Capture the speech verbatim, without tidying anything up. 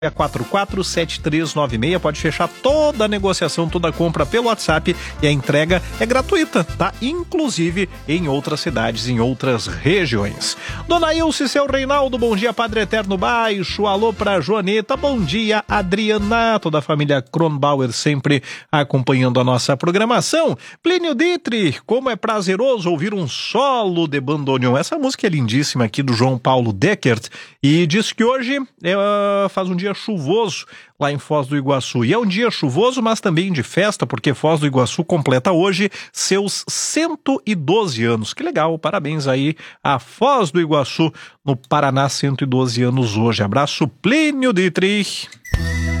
quatro quatro sete três nove seis, pode fechar toda a negociação, toda a compra pelo WhatsApp e a entrega é gratuita, tá? Inclusive em outras cidades, em outras regiões. Dona Ilse, seu Reinaldo, bom dia, Padre Eterno Baixo, alô pra Joaneta, bom dia, Adriana, toda a família Kronbauer sempre acompanhando a nossa programação. Plínio Dietrich, como é prazeroso ouvir um solo de bandoneon, essa música é lindíssima aqui do João Paulo Deckert e diz que hoje é, faz um dia chuvoso lá em Foz do Iguaçu. E é um dia chuvoso, mas também de festa, porque Foz do Iguaçu completa hoje seus cento e doze anos. Que legal, parabéns aí a Foz do Iguaçu, no Paraná, cento e doze anos hoje. Abraço, Plínio Dietrich.